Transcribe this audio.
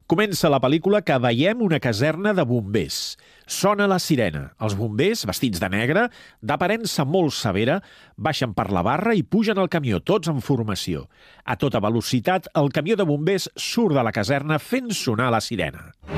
Comença la pel·lícula que veiem una caserna de bombers. Sona la sirena. Els bombers, vestits de negre, d'aparença molt severa, baixen per la barra i pugen al camió, tots en formació. A tota velocitat, el camió de bombers surt de la caserna fent sonar la sirena.